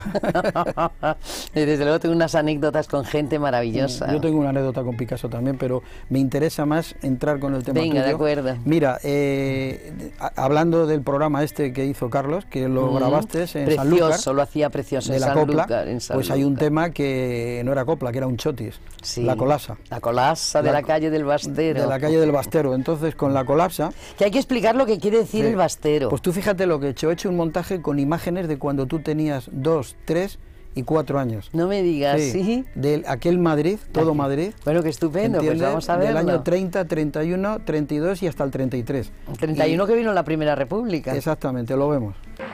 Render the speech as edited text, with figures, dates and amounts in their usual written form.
Y desde luego tengo unas anécdotas con gente maravillosa. Yo tengo una anécdota con Picasso también, pero me interesa más entrar con el tema Venga, tuyo. de acuerdo. Mira, hablando del programa este que hizo Carlos, que lo grabaste en precioso, Sanlúcar, lo hacía precioso de en la copla, Sanlúcar, en pues hay un Sanlúcar. tema que no era copla, que era un chotis, Sí, la colasa. La colasa de la calle del Bastero. De la calle del Bastero. Entonces, con la colapsa... Que hay que explicar lo que quiere decir Sí. el Bastero. Pues tú fíjate lo que he hecho un montaje con imágenes de cuando tú tenías 2, 3 y 4 años. No me digas, ¿sí? De aquel Madrid, todo Aquí. Madrid. Bueno, qué estupendo, pues ¿entiendes? vamos a verlo. Del año 30, 31, 32 y hasta el 33. 31 que vino la Primera República. Exactamente, lo vemos.